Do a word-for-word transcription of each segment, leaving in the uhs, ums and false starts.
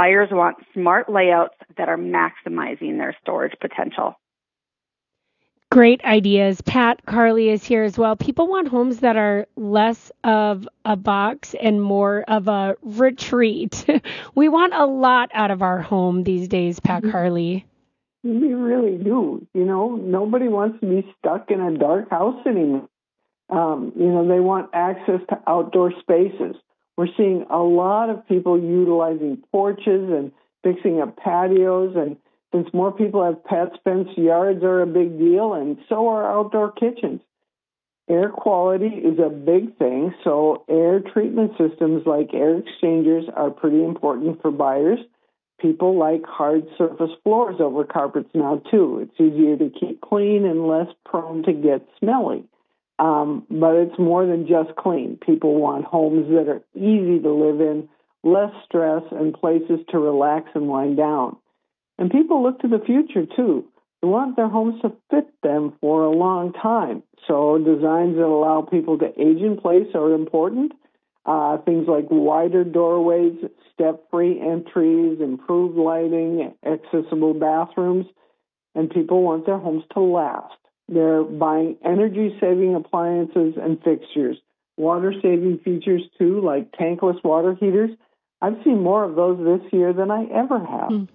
buyers want smart layouts that are maximizing their storage potential. Great ideas. Pat Carley is here as well. People want homes that are less of a box and more of a retreat. We want a lot out of our home these days, Pat Carley. We really do. You know, nobody wants to be stuck in a dark house anymore. Um, you know, they want access to outdoor spaces. We're seeing a lot of people utilizing porches and fixing up patios, and since more people have pets, fenced yards are a big deal, and so are outdoor kitchens. Air quality is a big thing, so air treatment systems like air exchangers are pretty important for buyers. People like hard surface floors over carpets now, too. It's easier to keep clean and less prone to get smelly. Um, but it's more than just clean. People want homes that are easy to live in, less stress, and places to relax and wind down. And people look to the future, too. They want their homes to fit them for a long time. So designs that allow people to age in place are important. Uh, things like wider doorways, step-free entries, improved lighting, accessible bathrooms. And people want their homes to last. They're buying energy-saving appliances and fixtures, water-saving features, too, like tankless water heaters. I've seen more of those this year than I ever have. Mm.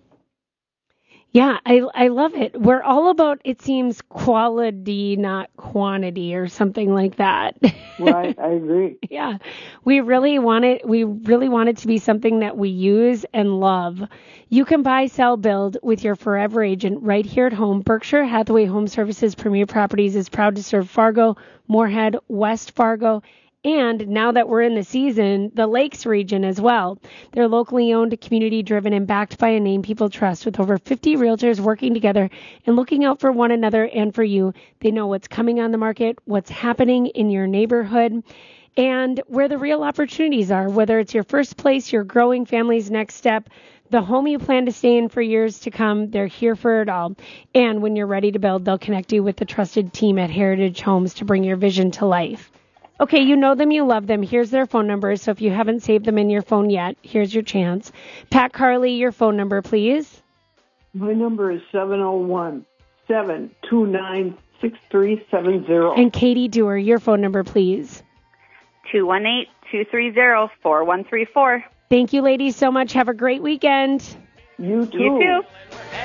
Yeah, I I love it. We're all about, it seems, quality, not quantity, or something like that. Right, I agree. Yeah, we really want it. We really want it to be something that we use and love. You can buy, sell, build with your Forever agent right here at home. Berkshire Hathaway Home Services Premier Properties is proud to serve Fargo, Moorhead, West Fargo, and now that we're in the season, the Lakes region as well. They're locally owned, community-driven, and backed by a name people trust. With over fifty realtors working together and looking out for one another and for you, they know what's coming on the market, what's happening in your neighborhood, and where the real opportunities are, whether it's your first place, your growing family's next step, the home you plan to stay in for years to come. They're here for it all. And when you're ready to build, they'll connect you with the trusted team at Heritage Homes to bring your vision to life. Okay, you know them, you love them. Here's their phone number. So if you haven't saved them in your phone yet, here's your chance. Pat Carley, your phone number, please. My number is seven oh one, seven two nine, six three seven zero. And Katie Dewar, your phone number, please. two one eight, two three zero, four one three four. Thank you, ladies, so much. Have a great weekend. You too. You too.